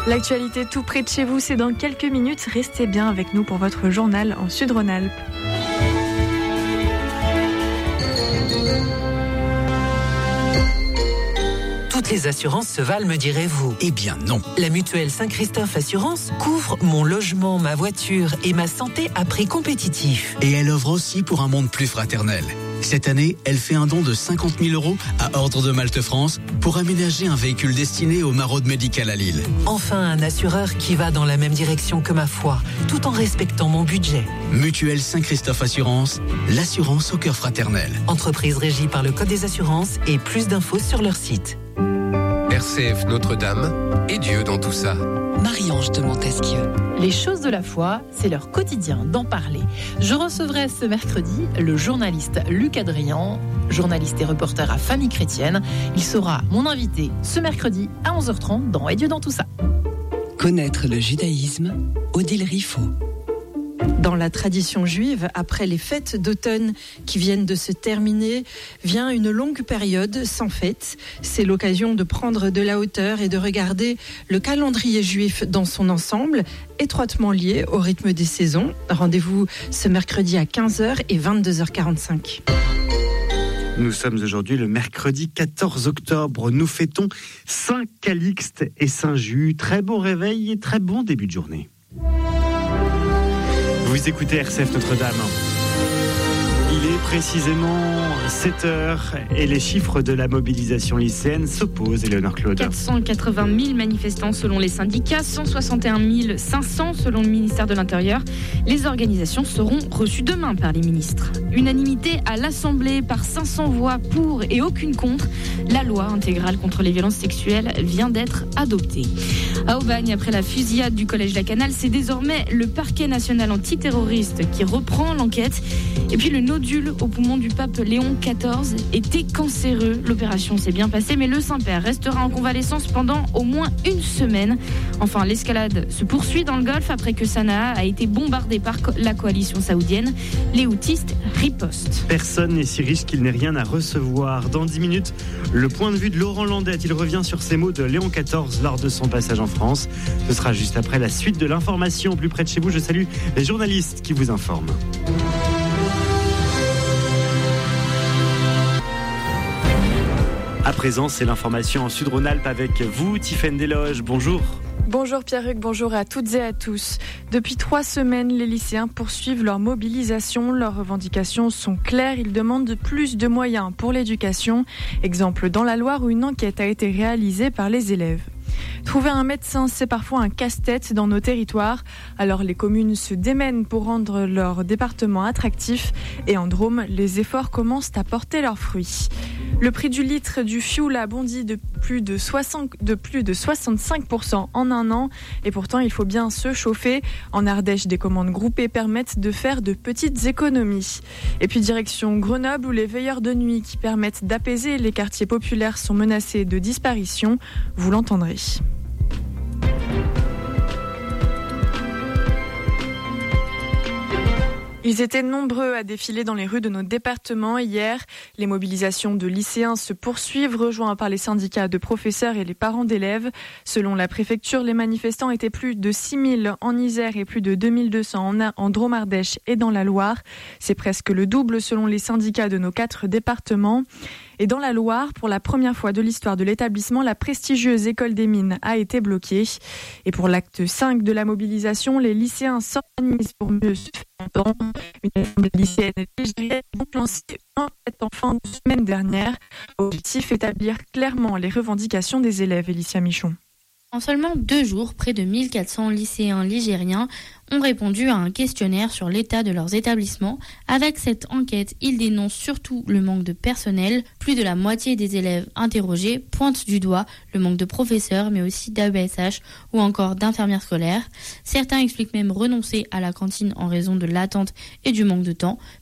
L'actualité tout près de chez vous, c'est dans quelques minutes. Restez bien avec nous pour votre journal en Sud-Rhône-Alpes. Toutes les assurances se valent, me direz-vous. Eh bien non. La mutuelle Saint-Christophe Assurance couvre mon logement, ma voiture et ma santé à prix compétitif. Et elle œuvre aussi pour un monde plus fraternel. Cette année, elle fait un don de 50 000 € à Ordre de Malte France pour aménager un véhicule destiné aux maraudes médicales à Lille. Enfin, un assureur qui va dans la même direction que ma foi, tout en respectant mon budget. Mutuelle Saint-Christophe Assurance, l'assurance au cœur fraternel. Entreprise régie par le Code des assurances et plus d'infos sur leur site. RCF Notre-Dame et Dieu dans tout ça. Marie-Ange de Montesquieu. Les choses de la foi, c'est leur quotidien d'en parler. Je recevrai ce mercredi le journaliste Luc Adrian, journaliste et reporter à Famille Chrétienne. Il sera mon invité ce mercredi à 11h30 dans Et Dieu dans tout ça. Connaître le judaïsme, Odile Riffaut. Dans la tradition juive, après les fêtes d'automne qui viennent de se terminer, vient une longue période sans fête. C'est l'occasion de prendre de la hauteur et de regarder le calendrier juif dans son ensemble, étroitement lié au rythme des saisons. Rendez-vous ce mercredi à 15h et 22h45. Nous sommes aujourd'hui le mercredi 14 octobre. Nous fêtons Saint Calixte et Saint Jus. Très bon réveil et très bon début de journée. Vous écoutez RCF Notre-Dame. Il est précisément 7h et les chiffres de la mobilisation lycéenne s'opposent, Éléonore Claude. 480 000 manifestants selon les syndicats, 161 500 selon le ministère de l'Intérieur. Les organisations seront reçues demain par les ministres. Unanimité à l'Assemblée par 500 voix pour et aucune contre. La loi intégrale contre les violences sexuelles vient d'être adoptée. À Aubagne, après la fusillade du collège Lacanal, c'est désormais le parquet national antiterroriste qui reprend l'enquête. Et puis le nodule au poumon du pape Léon XIV était cancéreux. L'opération s'est bien passée, mais le Saint-Père restera en convalescence pendant au moins une semaine. Enfin, l'escalade se poursuit dans le Golfe après que Sanaa a été bombardée par la coalition saoudienne. Les houthistes ripostent. Personne n'est si riche qu'il n'ait rien à recevoir. Dans 10 minutes, le point de vue de Laurent Landette. Il revient sur ces mots de Léon XIV lors de son passage en France. Ce sera juste après la suite de l'information. Plus près de chez vous, je salue les journalistes qui vous informent. À présent, c'est l'information en Sud-Rhône-Alpes avec vous, Tiffaine Desloges. Bonjour. Bonjour Pierre-Hugues, bonjour à toutes et à tous. Depuis 3 semaines, les lycéens poursuivent leur mobilisation. Leurs revendications sont claires. Ils demandent plus de moyens pour l'éducation. Exemple dans la Loire où une enquête a été réalisée par les élèves. Trouver un médecin, c'est parfois un casse-tête dans nos territoires. Alors les communes se démènent pour rendre leur département attractif. Et en Drôme, les efforts commencent à porter leurs fruits. Le prix du litre du fioul a bondi de plus de 65% en un an. Et pourtant, il faut bien se chauffer. En Ardèche, des commandes groupées permettent de faire de petites économies. Et puis direction Grenoble où les veilleurs de nuit qui permettent d'apaiser les quartiers populaires sont menacés de disparition. Vous l'entendrez. Ils étaient nombreux à défiler dans les rues de nos départements hier. Les mobilisations de lycéens se poursuivent, rejoints par les syndicats de professeurs et les parents d'élèves. Selon la préfecture, les manifestants étaient plus de 6 000 en Isère et plus de 2 200 en Drôme-Ardèche et dans la Loire. C'est presque le double selon les syndicats de nos 4 départements. Et dans la Loire, pour la première fois de l'histoire de l'établissement, la prestigieuse école des mines a été bloquée. Et pour l'acte 5 de la mobilisation, les lycéens s'organisent pour mieux se faire entendre. Une assemblée lycéenne est donc lancée en fin de semaine dernière. Objectif, établir clairement les revendications des élèves. Élicia Michon. En seulement 2 jours, près de 1400 lycéens ligériens ont répondu à un questionnaire sur l'état de leurs établissements. Avec cette enquête, ils dénoncent surtout le manque de personnel. Plus de la moitié des élèves interrogés pointent du doigt le manque de professeurs, mais aussi d'AESH ou encore d'infirmières scolaires. Certains expliquent même renoncer à la cantine en raison de l'attente et du manque de temps.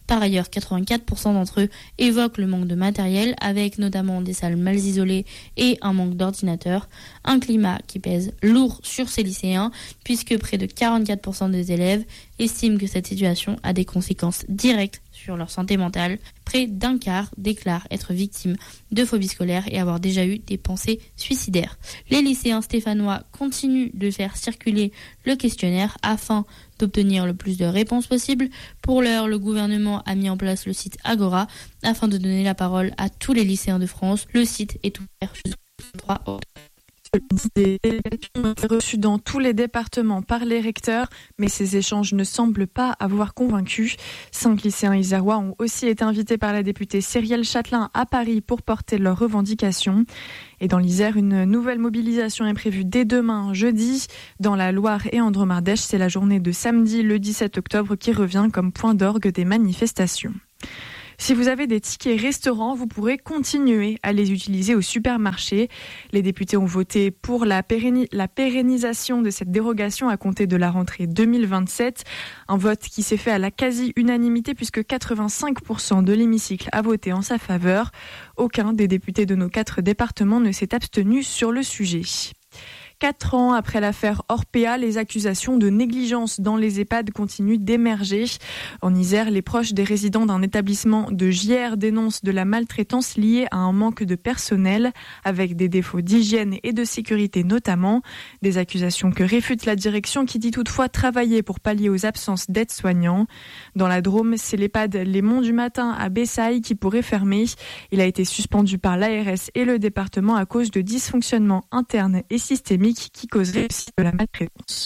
Par ailleurs, 84% d'entre eux évoquent le manque de matériel, avec notamment des salles mal isolées et un manque d'ordinateurs. Un climat qui pèse lourd sur ces lycéens, puisque près de 44% des élèves estiment que cette situation a des conséquences directes sur leur santé mentale. Près d'un quart déclarent être victimes de phobie scolaire et avoir déjà eu des pensées suicidaires. Les lycéens stéphanois continuent de faire circuler le questionnaire afin d'obtenir le plus de réponses possibles. Pour l'heure, le gouvernement a mis en place le site Agora afin de donner la parole à tous les lycéens de France. Le site est ouvert jusqu'au 3 octobre. Des délégations ont été reçues dans tous les départements par les recteurs, mais ces échanges ne semblent pas avoir convaincu. 5 lycéens isérois ont aussi été invités par la députée Cyrielle Châtelain à Paris pour porter leurs revendications. Et dans l'Isère, une nouvelle mobilisation est prévue dès demain, jeudi. Dans la Loire et en Drôme-Ardèche, c'est la journée de samedi, le 17 octobre, qui revient comme point d'orgue des manifestations. Si vous avez des tickets restaurants, vous pourrez continuer à les utiliser au supermarché. Les députés ont voté pour la pérennisation de cette dérogation à compter de la rentrée 2027. Un vote qui s'est fait à la quasi-unanimité puisque 85% de l'hémicycle a voté en sa faveur. Aucun des députés de nos 4 départements ne s'est abstenu sur le sujet. 4 ans après l'affaire Orpea, les accusations de négligence dans les EHPAD continuent d'émerger. En Isère, les proches des résidents d'un établissement de Gières dénoncent de la maltraitance liée à un manque de personnel, avec des défauts d'hygiène et de sécurité notamment. Des accusations que réfute la direction qui dit toutefois travailler pour pallier aux absences d'aides-soignants. Dans la Drôme, c'est l'EHPAD Les Monts du Matin à Bessailles qui pourrait fermer. Il a été suspendu par l'ARS et le département à cause de dysfonctionnements internes et systémiques qui causerait aussi de la maltraitance.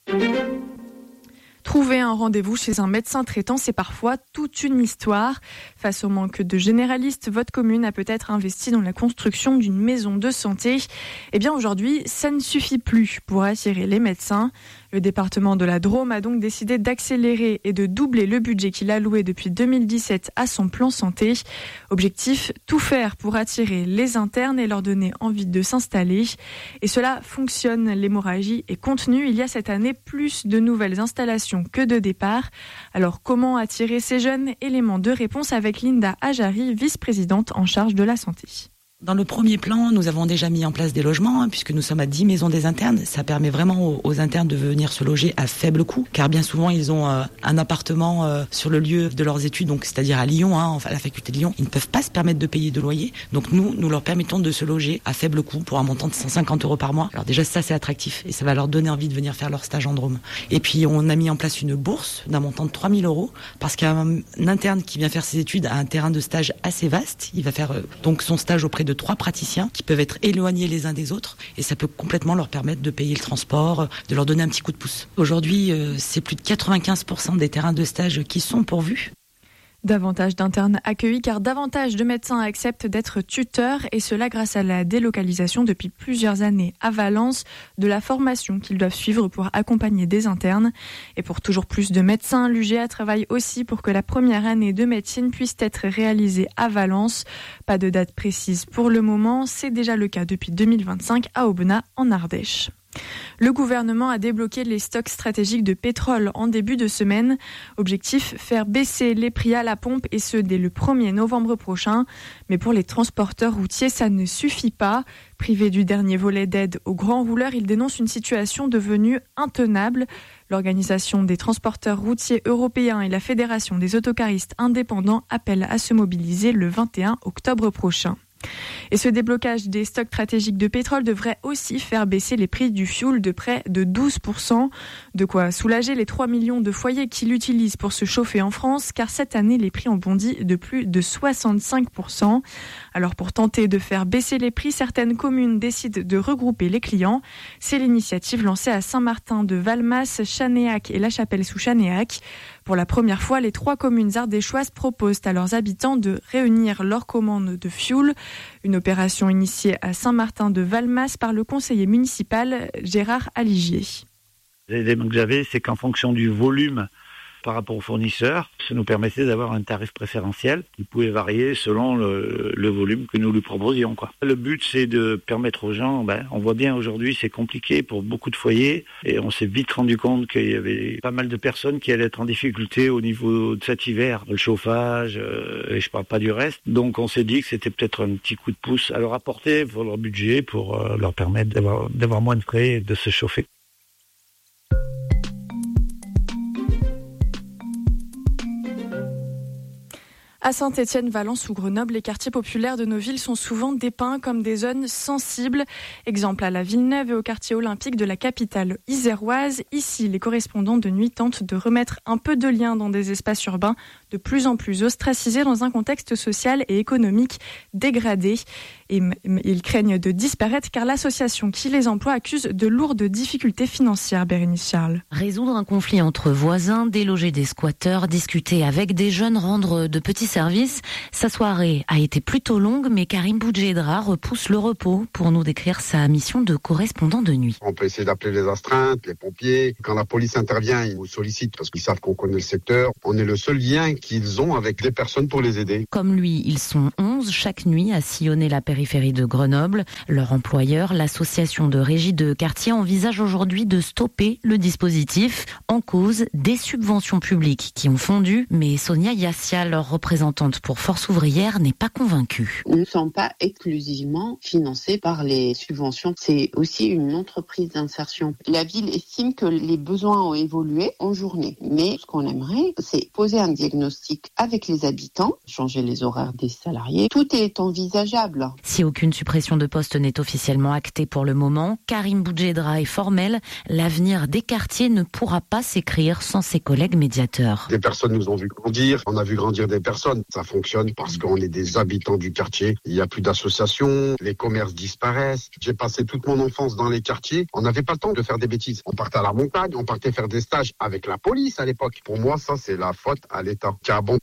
Trouver un rendez-vous chez un médecin traitant, c'est parfois toute une histoire. Face au manque de généralistes, votre commune a peut-être investi dans la construction d'une maison de santé. Eh bien aujourd'hui, ça ne suffit plus pour attirer les médecins. Le département de la Drôme a donc décidé d'accélérer et de doubler le budget qu'il a alloué depuis 2017 à son plan santé. Objectif, tout faire pour attirer les internes et leur donner envie de s'installer. Et cela fonctionne, l'hémorragie est contenue. Il y a cette année plus de nouvelles installations que de départs. Alors comment attirer ces jeunes? Élément de réponse avec Linda Ajari, vice-présidente en charge de la santé. Dans le premier plan, nous avons déjà mis en place des logements, puisque nous sommes à 10 maisons des internes. Ça permet vraiment aux internes de venir se loger à faible coût, car bien souvent, ils ont un appartement sur le lieu de leurs études, donc c'est-à-dire à Lyon, à la faculté de Lyon. Ils ne peuvent pas se permettre de payer de loyer. Donc nous leur permettons de se loger à faible coût pour un montant de 150 € par mois. Alors déjà, ça, c'est attractif et ça va leur donner envie de venir faire leur stage en Drôme. Et puis, on a mis en place une bourse d'un montant de 3 000 € parce qu'un interne qui vient faire ses études a un terrain de stage assez vaste. Il va faire donc son stage auprès de 3 praticiens qui peuvent être éloignés les uns des autres et ça peut complètement leur permettre de payer le transport, de leur donner un petit coup de pouce. Aujourd'hui, c'est plus de 95% des terrains de stage qui sont pourvus. Davantage d'internes accueillis car davantage de médecins acceptent d'être tuteurs et cela grâce à la délocalisation depuis plusieurs années à Valence de la formation qu'ils doivent suivre pour accompagner des internes. Et pour toujours plus de médecins, l'UGA travaille aussi pour que la première année de médecine puisse être réalisée à Valence. Pas de date précise pour le moment, c'est déjà le cas depuis 2025 à Aubenas en Ardèche. Le gouvernement a débloqué les stocks stratégiques de pétrole en début de semaine. Objectif, faire baisser les prix à la pompe et ce dès le 1er novembre prochain. Mais pour les transporteurs routiers, ça ne suffit pas. Privés du dernier volet d'aide aux grands rouleurs, ils dénoncent une situation devenue intenable. L'Organisation des transporteurs routiers européens et la Fédération des autocaristes indépendants appellent à se mobiliser le 21 octobre prochain. Et ce déblocage des stocks stratégiques de pétrole devrait aussi faire baisser les prix du fioul de près de 12%. De quoi soulager les 3 millions de foyers qui l'utilisent pour se chauffer en France, car cette année, les prix ont bondi de plus de 65%. Alors pour tenter de faire baisser les prix, certaines communes décident de regrouper les clients. C'est l'initiative lancée à Saint-Martin-de-Valmas, Chanéac et La Chapelle-sous-Chanéac. Pour la première fois, les 3 communes ardéchoises proposent à leurs habitants de réunir leurs commandes de fioul. Une opération initiée à Saint-Martin-de-Valmas par le conseiller municipal Gérard Aligier. L'élément que j'avais, c'est qu'en fonction du volume par rapport aux fournisseurs. Ça nous permettait d'avoir un tarif préférentiel qui pouvait varier selon le volume que nous lui proposions, quoi. Le but, c'est de permettre aux gens, on voit bien aujourd'hui, c'est compliqué pour beaucoup de foyers et on s'est vite rendu compte qu'il y avait pas mal de personnes qui allaient être en difficulté au niveau de cet hiver, le chauffage, et je parle pas du reste. Donc on s'est dit que c'était peut-être un petit coup de pouce à leur apporter pour leur budget, pour leur permettre d'avoir moins de frais et de se chauffer. À Saint-Étienne, Valence ou Grenoble, les quartiers populaires de nos villes sont souvent dépeints comme des zones sensibles. Exemple à la Villeneuve et au quartier olympique de la capitale iséroise. Ici, les correspondants de nuit tentent de remettre un peu de lien dans des espaces urbains de plus en plus ostracisés dans un contexte social et économique dégradé. Et ils craignent de disparaître car l'association qui les emploie accuse de lourdes difficultés financières. Bérénice Charles. Résoudre un conflit entre voisins, déloger des squatteurs, discuter avec des jeunes, rendre de petits services. Sa soirée a été plutôt longue, mais Karim Boudjedra repousse le repos pour nous décrire sa mission de correspondant de nuit. On peut essayer d'appeler les astreintes, les pompiers. Quand la police intervient, ils nous sollicitent parce qu'ils savent qu'on connaît le secteur. On est le seul lien qu'ils ont avec des personnes pour les aider. Comme lui, ils sont 11 chaque nuit à sillonner la périphérie de Grenoble. Leur employeur, l'association de régie de quartier, envisage aujourd'hui de stopper le dispositif. En cause, des subventions publiques qui ont fondu, mais Sonia Yassia, leur représentante pour Force ouvrière, n'est pas convaincue. Nous ne sommes pas exclusivement financés par les subventions. C'est aussi une entreprise d'insertion. La ville estime que les besoins ont évolué en journée. Mais ce qu'on aimerait, c'est poser un diagnostic avec les habitants, changer les horaires des salariés. Tout est envisageable. Si aucune suppression de poste n'est officiellement actée pour le moment, Karim Boudjedra est formel. L'avenir des quartiers ne pourra pas s'écrire sans ses collègues médiateurs. Des personnes nous ont vu grandir. On a vu grandir des personnes. Ça fonctionne parce qu'on est des habitants du quartier. Il n'y a plus d'associations. Les commerces disparaissent. J'ai passé toute mon enfance dans les quartiers. On n'avait pas le temps de faire des bêtises. On partait à la montagne. On partait faire des stages avec la police à l'époque. Pour moi, ça, c'est la faute à l'État. Car bon.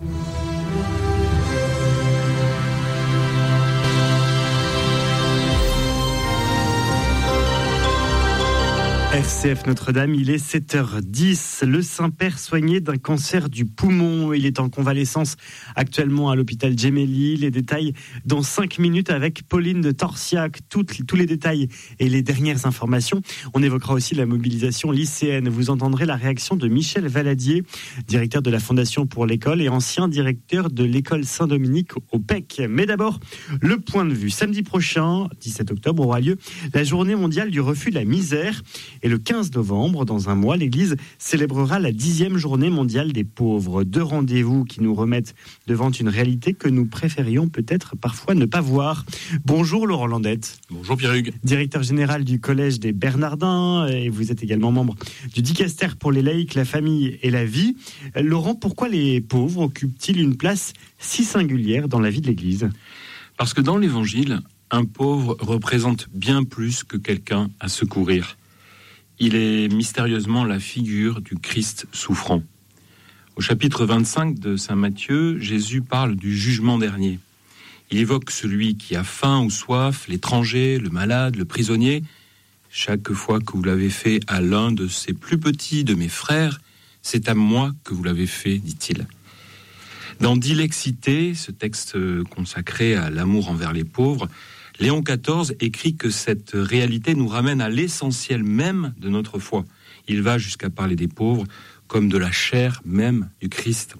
RCF Notre-Dame, il est 7h10. Le Saint-Père soigné d'un cancer du poumon. Il est en convalescence actuellement à l'hôpital Gemelli. Les détails dans 5 minutes avec Pauline de Torsiac. Tous les détails et les dernières informations. On évoquera aussi la mobilisation lycéenne. Vous entendrez la réaction de Michel Valadier, directeur de la Fondation pour l'école et ancien directeur de l'école Saint-Dominique au PEC. Mais d'abord, le point de vue. Samedi prochain, 17 octobre, aura lieu la journée mondiale du refus de la misère. Et le 15 novembre, dans un mois, l'Église célébrera la 10e journée mondiale des pauvres. 2 rendez-vous qui nous remettent devant une réalité que nous préférions peut-être parfois ne pas voir. Bonjour Laurent Landette. Bonjour Pierre-Hugues. Directeur général du Collège des Bernardins et vous êtes également membre du Dicaster pour les laïcs, la famille et la vie. Laurent, pourquoi les pauvres occupent-ils une place si singulière dans la vie de l'Église ? Parce que dans l'Évangile, un pauvre représente bien plus que quelqu'un à secourir. Il est mystérieusement la figure du Christ souffrant. Au chapitre 25 de Saint Matthieu, Jésus parle du jugement dernier. Il évoque celui qui a faim ou soif, l'étranger, le malade, le prisonnier. Chaque fois que vous l'avez fait à l'un de ces plus petits de mes frères, c'est à moi que vous l'avez fait, dit-il. Dans Dilexité, ce texte consacré à l'amour envers les pauvres, Léon XIV écrit que cette réalité nous ramène à l'essentiel même de notre foi. Il va jusqu'à parler des pauvres comme de la chair même du Christ.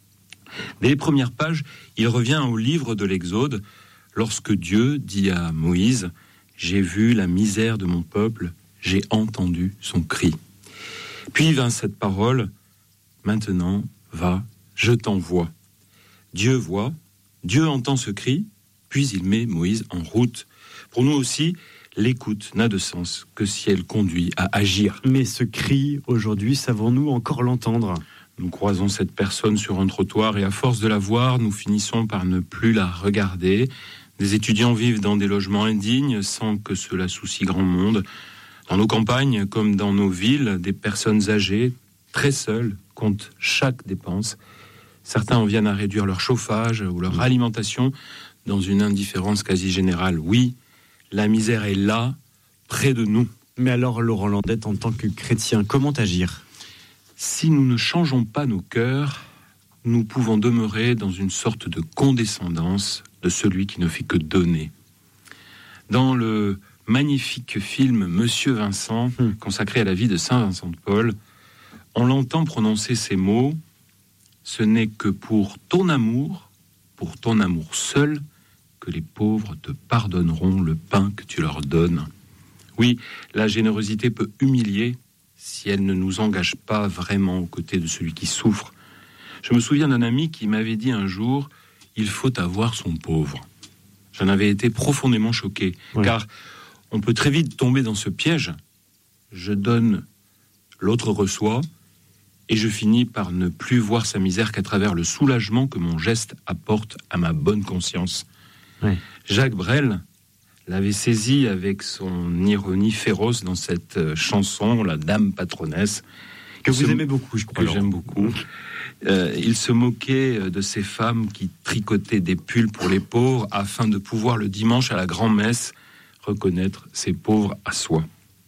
Dès les premières pages, il revient au livre de l'Exode, lorsque Dieu dit à Moïse « J'ai vu la misère de mon peuple, j'ai entendu son cri ». Puis vint cette parole « Maintenant, va, je t'envoie ». Dieu voit, Dieu entend ce cri, puis il met Moïse en route. Pour nous aussi, l'écoute n'a de sens que si elle conduit à agir. Mais ce cri, aujourd'hui, savons-nous encore l'entendre ? Nous croisons cette personne sur un trottoir et à force de la voir, nous finissons par ne plus la regarder. Des étudiants vivent dans des logements indignes sans que cela soucie grand monde. Dans nos campagnes comme dans nos villes, des personnes âgées, très seules, comptent chaque dépense. Certains en viennent à réduire leur chauffage ou leur alimentation dans une indifférence quasi générale. Oui, la misère est là, près de nous. Mais alors, Laurent Landette, en tant que chrétien, comment agir ? Si nous ne changeons pas nos cœurs, nous pouvons demeurer dans une sorte de condescendance de celui qui ne fait que donner. Dans le magnifique film Monsieur Vincent, consacré à la vie de Saint Vincent de Paul, on l'entend prononcer ces mots: ce n'est que pour ton amour seul, que les pauvres te pardonneront le pain que tu leur donnes. Oui, la générosité peut humilier si elle ne nous engage pas vraiment aux côtés de celui qui souffre. Je me souviens d'un ami qui m'avait dit un jour: il faut avoir son pauvre. J'en avais été profondément choqué, car on peut très vite tomber dans ce piège. Je donne, l'autre reçoit, et je finis par ne plus voir sa misère qu'à travers le soulagement que mon geste apporte à ma bonne conscience. Jacques Brel l'avait saisi avec son ironie féroce dans cette chanson, La Dame Patronnesse. Que vous aimez beaucoup, je crois. Que j'aime beaucoup. Il se moquait de ces femmes qui tricotaient des pulls pour les pauvres afin de pouvoir le dimanche à la grand-messe reconnaître ces pauvres à soi.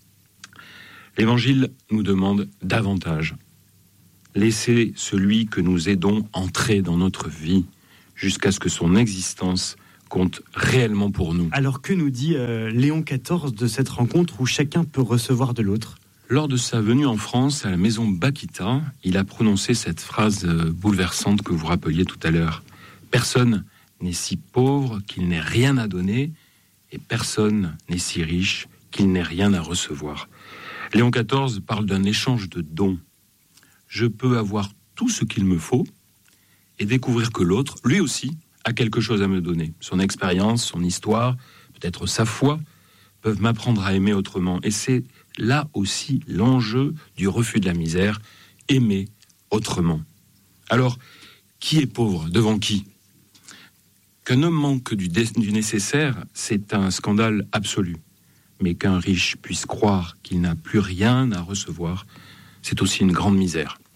L'Évangile nous demande davantage. Laissez celui que nous aidons entrer dans notre vie jusqu'à ce que son existence compte réellement pour nous. Alors que nous dit Léon XIV de cette rencontre où chacun peut recevoir de l'autre ? Lors de sa venue en France, à la maison Bakita, il a prononcé cette phrase bouleversante que vous rappeliez tout à l'heure. Personne n'est si pauvre qu'il n'ait rien à donner, et personne n'est si riche qu'il n'ait rien à recevoir. Léon XIV parle d'un échange de dons. Je peux avoir tout ce qu'il me faut et découvrir que l'autre, lui aussi, a quelque chose à me donner. Son expérience, son histoire, peut-être sa foi, peuvent m'apprendre à aimer autrement. Et c'est là aussi l'enjeu du refus de la misère, aimer autrement. Alors, qui est pauvre ? Devant qui ? Qu'un homme manque du nécessaire, c'est un scandale absolu. Mais qu'un riche puisse croire qu'il n'a plus rien à recevoir, c'est aussi une grande misère.